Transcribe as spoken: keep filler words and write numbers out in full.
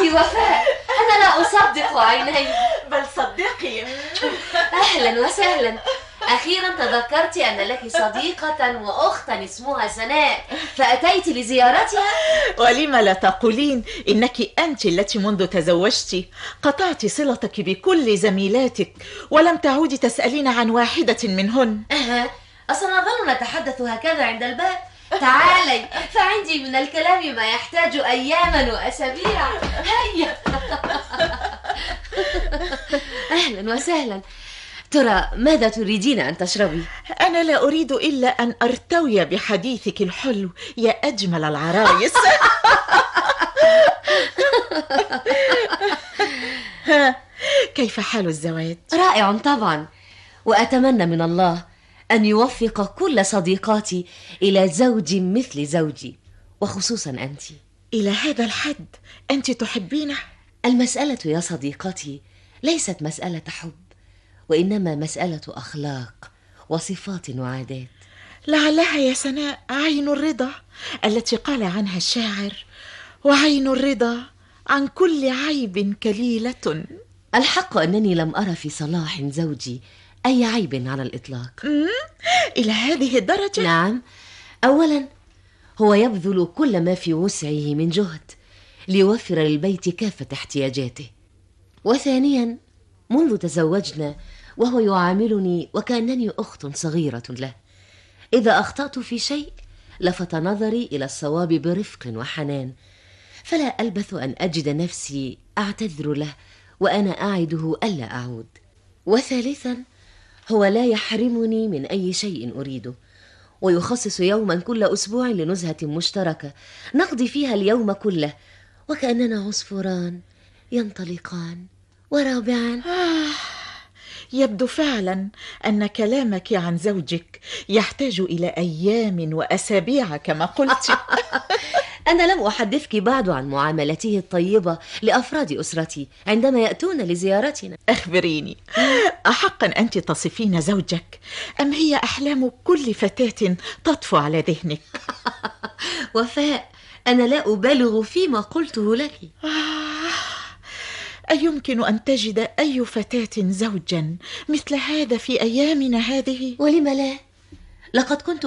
أختي وفاء، أنا لا أصدق عيني. بل صدقي. أهلا وسهلا، أخيرا تذكرت أن لك صديقة وأختا اسمها سناء فأتيت لزيارتها. ولم لا تقولين إنك أنت التي منذ تزوجت قطعت صلتك بكل زميلاتك ولم تعودي تسألين عن واحدة منهن؟ أها، أسنظل نتحدث هكذا عند الباب؟ تعالي، فعندي من الكلام ما يحتاج أياما وأسابيع. هيا. أهلا وسهلا. ترى ماذا تريدين أن تشربي؟ أنا لا أريد إلا أن أرتوي بحديثك الحلو يا أجمل العرايس. ها، كيف حال الزواج؟ رائع طبعا، وأتمنى من الله أن يوفق كل صديقاتي إلى زوج مثل زوجي، وخصوصا أنت. إلى هذا الحد أنت تحبينه؟ المسألة يا صديقتي ليست مسألة حب، وإنما مسألة أخلاق وصفات وعادات. لعلها يا سناء عين الرضا التي قال عنها الشاعر: وعين الرضا عن كل عيب كليلة. الحق أنني لم أرى في صلاح زوجي أي عيب على الإطلاق. إلى هذه الدرجة؟ نعم، أولا هو يبذل كل ما في وسعه من جهد ليوفر للبيت كافة احتياجاته، وثانيا منذ تزوجنا وهو يعاملني وكأنني أخت صغيرة له. إذا أخطأت في شيء لفت نظري إلى الصواب برفق وحنان، فلا ألبث أن أجد نفسي أعتذر له وأنا أعده ألا أعود. وثالثا هو لا يحرمني من أي شيء أريده، ويخصص يوما كل أسبوع لنزهة مشتركة نقضي فيها اليوم كله وكأننا عصفوران ينطلقان. ورابعا آه، يبدو فعلا أن كلامك عن زوجك يحتاج إلى أيام وأسابيع كما قلت. أنا لم أحدثك بعد عن معاملته الطيبة لأفراد أسرتي عندما يأتون لزيارتنا. أخبريني، أحقا أنت تصفين زوجك أم هي أحلام كل فتاة تطفو على ذهنك؟ وفاء، أنا لا أبالغ فيما قلته لك. أيمكن أن تجد أي فتاة زوجا مثل هذا في أيامنا هذه؟ ولم لا؟ لقد كنت